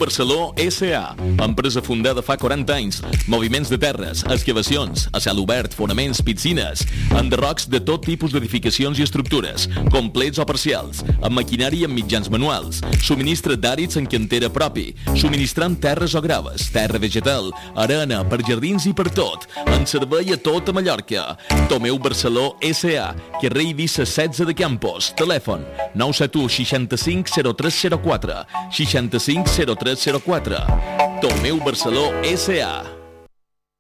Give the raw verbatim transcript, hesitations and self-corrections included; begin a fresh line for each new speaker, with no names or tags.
Barceló S A, empresa fundada fa quaranta anys, moviments de terres, excavacions, a cel obert, fonaments, piscines, enderrocs de tot tipus d'edificacions i estructures, complets o parcials, amb maquinari i amb mitjans manuals, subministra d'àrids en cantera propi, subministrant terres o graves, terra vegetal, arena, per jardins i per tot, en servei a tota Mallorca. Tomeu Barceló S A, carrer Eivissa setze de Campos, telèfon nou set u seixanta-cinc zero tres zero quatre, seixanta-cinc zero tres zero quatre. Tomeu Barceló S A.